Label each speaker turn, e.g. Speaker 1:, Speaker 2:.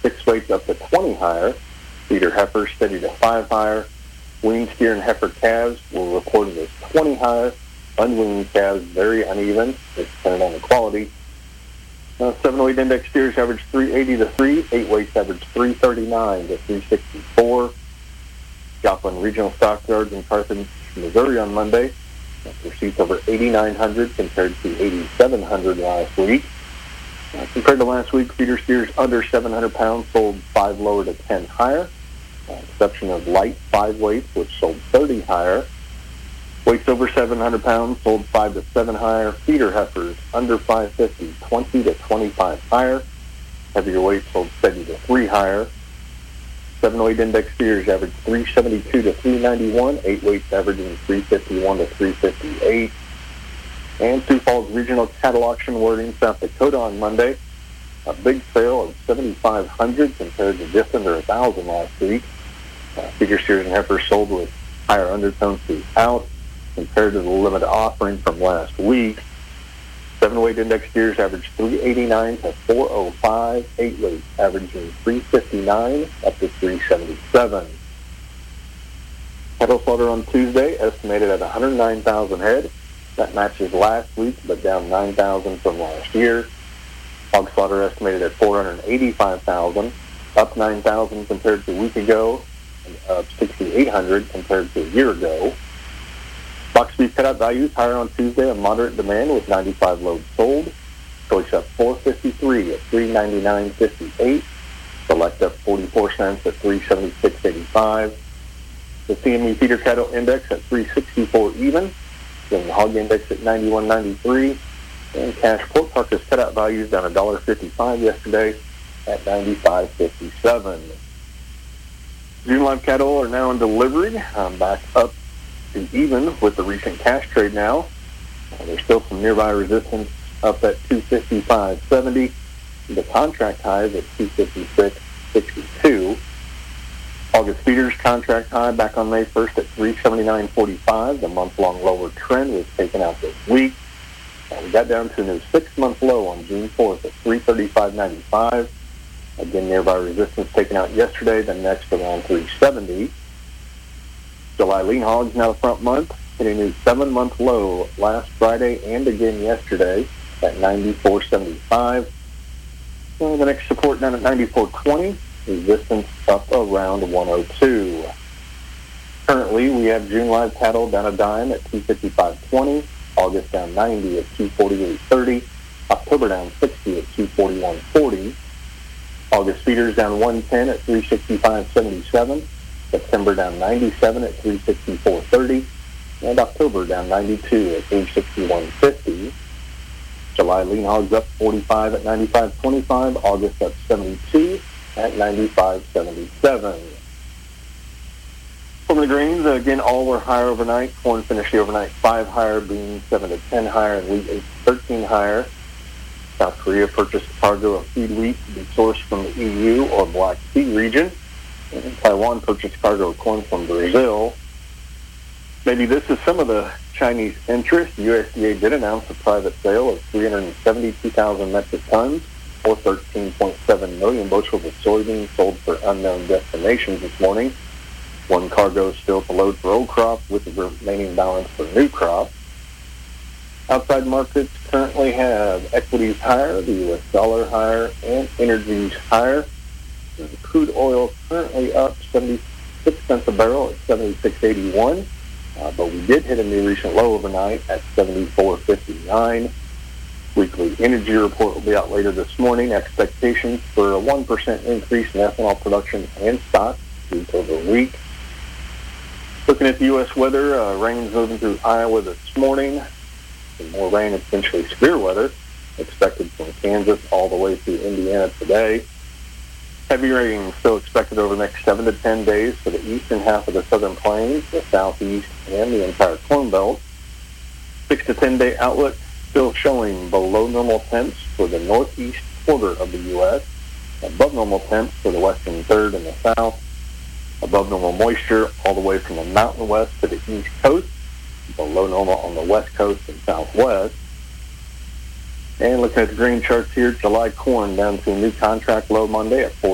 Speaker 1: Fixed weights up to 20 higher. Feeder heifers steady to 5 higher. Weaned steer and heifer calves were reported as 20 higher. Unweaned calves very uneven. It's depending on the quality. 7-weight index steers averaged 380 to 3. 8 weights averaged 339 to 364. Joplin Regional Stockyards in Carthage, Missouri on Monday. Receipts over 8,900 compared to 8,700 last week. Compared to last week, feeder steers under 700 pounds sold 5 lower to 10 higher. Exception of light 5 weights, which sold 30 higher. Weights over 700 pounds sold 5 to 7 higher. Feeder heifers under 550, 20 to 25 higher. Heavier weights sold steady to 3 higher. 7-weight index steers averaged 372 to 391. 8 weights averaging 351 to 358. And Sioux Falls Regional Cattle Auction Word in South Dakota on Monday. A big sale of 7,500 compared to just under 1,000 last week. Feeder steers and heifers sold with higher undertones throughout compared to the limited offering from last week. 7-weight index steers averaged 389 to 405. 8 weights averaging 359 up to 377. Cattle slaughter on Tuesday estimated at 109,000 head. That matches last week, but down 9,000 from last year. Hog slaughter estimated at 485,000, up 9,000 compared to a week ago, and up 6,800 compared to a year ago. Box beef cutout values higher on Tuesday on moderate demand with 95 loads sold. Choice up 453 at 399.58. Select up 44 cents at 376.85. The CME feeder cattle index at 364 even. Then the hog index at 91.93. And cash pork carcass cutout values down $1.55 yesterday at 95.57. June live cattle are now in delivery. Back up to even with the recent cash trade now. There's still some nearby resistance up at 255.70. The contract high is at 256.62. August feeders contract high back on May 1st at 379.45. The month-long lower trend was taken out this week. We got down to a new 6-month low on June 4th at 335.95. Again, nearby resistance taken out yesterday, then next around 370. July lean hogs now the front month, hit a new 7-month low last Friday and again yesterday at 94.75. Well, the next support down at 94.20, resistance up around 102. Currently, we have June live cattle down a dime at 255.20, August down 90 at 248.30, October down 60 at 241.40, August feeders down 110 at 365.77, September down 97 at 364.30, and October down 92 at 361.50. July lean hogs up 45 at 95.25, August up 72 at 95.77. From the grains, again, all were higher overnight. Corn finished the overnight 5 higher, beans 7 to 10 higher, and wheat 8 to 13 higher. South Korea purchased a cargo of feed wheat to be sourced from the EU or Black Sea region. And Taiwan purchased cargo of corn from Brazil. Maybe this is some of the Chinese interest. USDA did announce a private sale of 372,000 metric tons or 13.7 million bushels of soybeans sold for unknown destinations this morning. One cargo is still to load for old crop with the remaining balance for new crop. Outside markets currently have equities higher, the U.S. dollar higher, and energies higher. Crude oil currently up 76 cents a barrel at 76.81, but we did hit a new recent low overnight at 74.59. Weekly energy report will be out later this morning. Expectations for a 1% increase in ethanol production and stocks week over week. Looking at the U.S. weather, rain's moving through Iowa this morning. Some more rain and potentially severe weather expected from Kansas all the way through Indiana today. Heavy rain still expected over the next 7 to 10 days for the eastern half of the southern plains, the southeast, and the entire Corn Belt. 6 to 10 day outlook still showing below normal temps for the northeast quarter of the U.S., above normal temps for the western third and the south, above normal moisture all the way from the mountain west to the east coast, below normal on the west coast and southwest. And looking at the grain charts here, July corn down to a new contract low Monday at 4.